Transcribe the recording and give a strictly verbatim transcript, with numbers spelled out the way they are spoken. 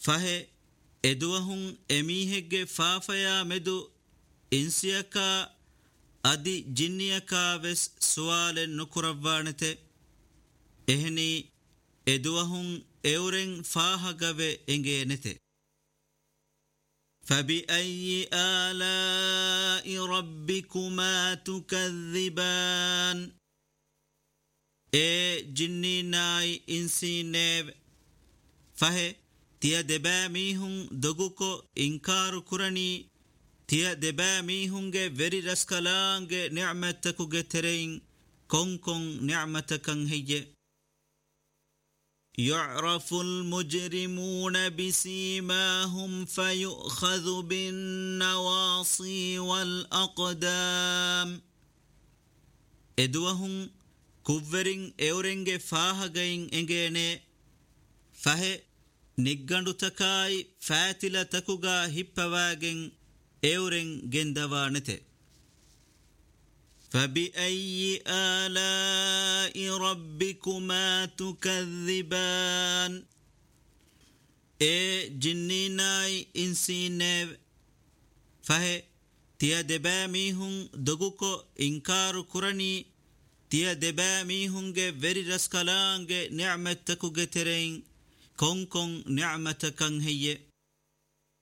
ಫಹೆ ಎದುವಹುಂ ಎಮೀಹೆಗ್ಗೆ ಫಾಫಯಾ ಮೆದು ಇನ್ಸಿಯಕ ಅದಿ ಜಿನ್ನಿಯಕ ವೆಸ್ ಸುವಾಲೆನ್ ನುಕುರವ್ವಾಣತೆ ಎಹನಿ ಎದುವಹುಂ ಎವರೆಂ ಫಾಹಗವೆ ಎಂಗೇನೆತೆ فبأي آلاء ربكما تكذبان اے جنی نائی انسی نیو فہے تیا دبا میہن دگو کو انکار کرنی تیا دبا میہن گے وری رسکلانگے نعمتکو گے ترین کون کون نعمتکن ہیے يعرف المجرمون بسيماهم فيؤخذ بالنواصي والأقدام ادوهم كوفرين اورنگ فاهگين انگينه فه نگندو تكاي فاتلة تكوغا هپواگين اورن گندوانته فبأي آلاء ربكما تكذبان اے جنی نائی انسی نیو فہے تیا دبا میہن دگو کو انکار کرنی تیا دبا میہن گے وری رسکلانگے نعمت تکو گے ترین کون کون نعمت کن ہیے